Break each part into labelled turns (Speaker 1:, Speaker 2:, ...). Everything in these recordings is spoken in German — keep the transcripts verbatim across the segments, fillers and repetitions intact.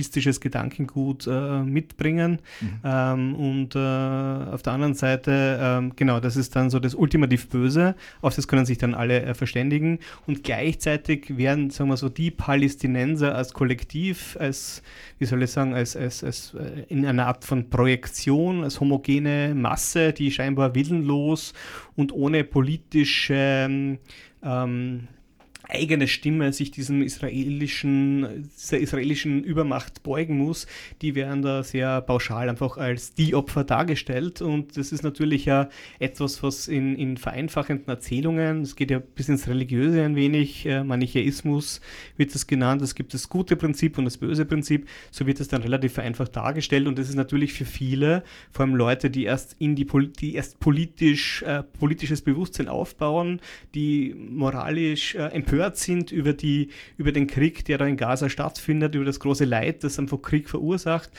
Speaker 1: Gedankengut äh, mitbringen. Mhm. Ähm, und äh, auf der anderen Seite, ähm, genau, das ist dann so das ultimativ Böse, auf das können sich dann alle äh, verständigen. Und gleichzeitig werden, sagen wir so, die Palästinenser als Kollektiv, als, wie soll ich sagen, als, als, als äh, in einer Art von Projektion, als homogene Masse, die scheinbar willenlos und ohne politische ähm, eigene Stimme sich diesem israelischen, dieser israelischen Übermacht beugen muss, die werden da sehr pauschal einfach als die Opfer dargestellt. Und das ist natürlich ja etwas, was in, in vereinfachenden Erzählungen, es geht ja bis ins Religiöse ein wenig, äh, Manichäismus wird das genannt, es gibt das gute Prinzip und das böse Prinzip, so wird das dann relativ vereinfacht dargestellt. Und das ist natürlich für viele, vor allem Leute, die erst in die, die erst politisch, äh, politisches Bewusstsein aufbauen, die moralisch äh, empört sind über, die, über den Krieg, der da in Gaza stattfindet, über das große Leid, das einfach Krieg verursacht.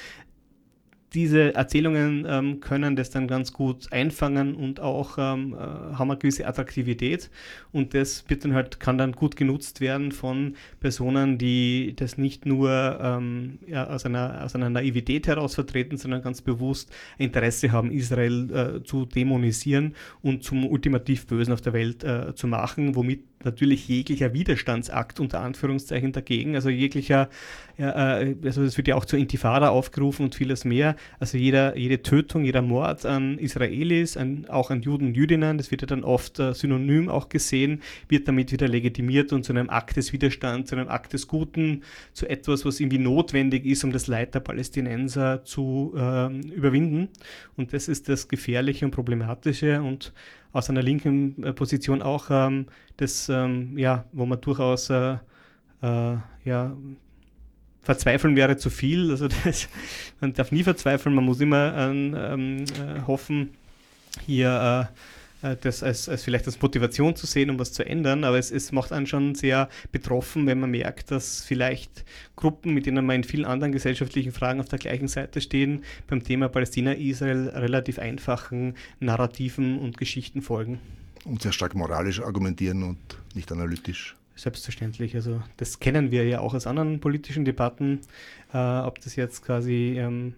Speaker 1: Diese Erzählungen ähm, können das dann ganz gut einfangen und auch ähm, äh, haben eine gewisse Attraktivität, und das wird dann halt, kann dann gut genutzt werden von Personen, die das nicht nur ähm, ja, aus, einer, aus einer Naivität heraus vertreten, sondern ganz bewusst Interesse haben, Israel äh, zu dämonisieren und zum ultimativ Bösen auf der Welt äh, zu machen, womit natürlich jeglicher Widerstandsakt unter Anführungszeichen dagegen, also jeglicher, ja, äh, also es wird ja auch zur Intifada aufgerufen und vieles mehr, also jeder, jede Tötung, jeder Mord an Israelis, an, auch an Juden und Jüdinnen, das wird ja dann oft äh, synonym auch gesehen, wird damit wieder legitimiert und zu einem Akt des Widerstands, zu einem Akt des Guten, zu etwas, was irgendwie notwendig ist, um das Leid der Palästinenser zu äh, überwinden, und das ist das Gefährliche und Problematische, und aus einer linken äh, Position auch ähm, das, ähm, ja, wo man durchaus äh, äh, ja, verzweifeln wäre zu viel. Also das, man darf nie verzweifeln, man muss immer ähm, äh, hoffen, hier äh, das als, als vielleicht als Motivation zu sehen, um was zu ändern, aber es, es macht einen schon sehr betroffen, wenn man merkt, dass vielleicht Gruppen, mit denen man in vielen anderen gesellschaftlichen Fragen auf der gleichen Seite stehen, beim Thema Palästina-Israel relativ einfachen Narrativen und Geschichten folgen.
Speaker 2: Und sehr stark moralisch argumentieren und nicht analytisch.
Speaker 1: Selbstverständlich, also das kennen wir ja auch aus anderen politischen Debatten, äh, ob das jetzt quasi ähm,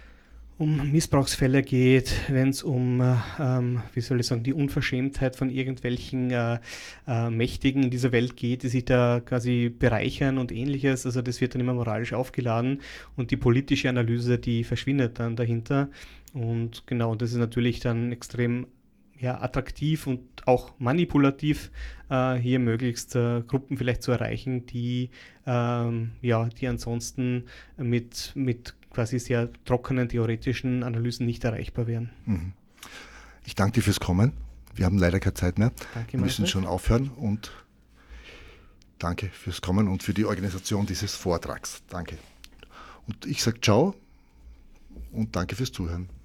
Speaker 1: um Missbrauchsfälle geht, wenn es um, äh, ähm, wie soll ich sagen, die Unverschämtheit von irgendwelchen äh, äh, Mächtigen in dieser Welt geht, die sich da quasi bereichern und ähnliches. Also das wird dann immer moralisch aufgeladen, und die politische Analyse, die verschwindet dann dahinter. Und genau, das ist natürlich dann extrem ja, attraktiv und auch manipulativ, äh, hier möglichst äh, Gruppen vielleicht zu erreichen, die, ähm, ja, die ansonsten mit, mit quasi sehr trockenen theoretischen Analysen nicht erreichbar wären.
Speaker 2: Mhm. Ich danke dir fürs Kommen. Wir haben leider keine Zeit mehr.
Speaker 1: Danke,
Speaker 2: Wir müssen
Speaker 1: Manfred.
Speaker 2: schon aufhören, und danke fürs Kommen und für die Organisation dieses Vortrags. Danke. Und ich sage ciao und danke fürs Zuhören.